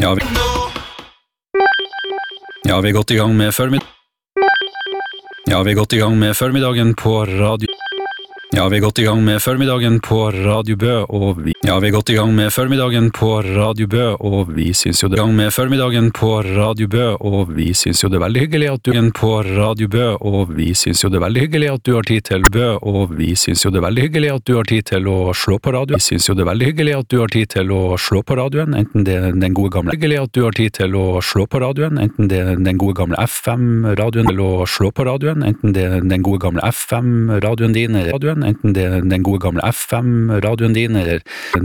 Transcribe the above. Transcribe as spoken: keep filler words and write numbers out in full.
Ja, vi, ja, vi er godt i gang med formiddag. Ja, vi er godt i gang med formiddagen på radio. Ja, vi er godt i gang med formiddagen på Radio Bø, og vi Ja, vi er godt i gang med formiddagen på Radio Bø, og vi synes jo det er i gang med formiddagen på Radio Bø, og vi synes jo det er veldig hyggelig at du er på Radio Bø, og vi synes jo det er veldig hyggelig at du har tid til Bø, og vi synes jo det er veldig hyggelig at du har tid til å slå på radio. Vi synes jo det er veldig hyggelig at du har tid til å slå på radioen, enten det er den gode gamle hyggelig at du har tid til å slå på radioen, enten det er den gode gamle F M-radioen, eller å slå på radioen, enten det er den gode gamle F M-radioen din, eller radioen, enten det er den gode gamle F M-radioen din, eller